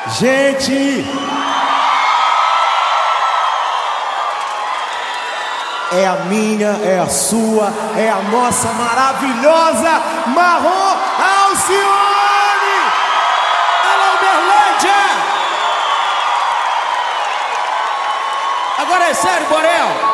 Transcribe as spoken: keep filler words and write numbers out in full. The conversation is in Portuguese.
Gente, é a minha, é a sua, é a nossa maravilhosa Marrom Alcione! Alô, Uberlândia! Agora é sério, Borel.